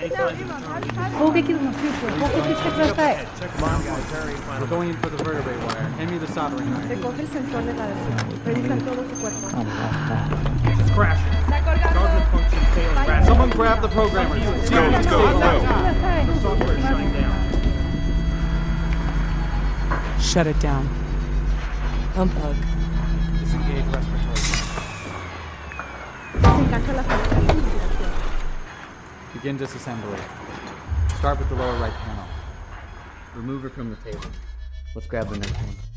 We're going in for the vertebrae wire. Hand me the soldering iron. Recoge el sensor de la Revisan todo su cuerpo. It's crashing. Guarded function failing rapidly. Someone grab the programmer. Let's go. The software is shutting down. Shut it down. Unplug. Disengage respiratory. Desencaja la fabricación. Begin disassembly. Start with the lower right panel. Remove it from the table. Let's grab the next one.